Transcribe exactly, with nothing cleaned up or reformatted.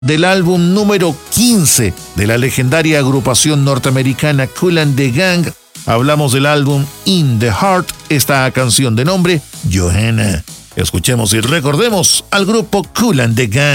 del álbum número quince de la legendaria agrupación norteamericana Kool and the Gang. Hablamos del álbum In the Heart, esta canción de nombre Johanna. Escuchemos y recordemos al grupo Kool and the Gang.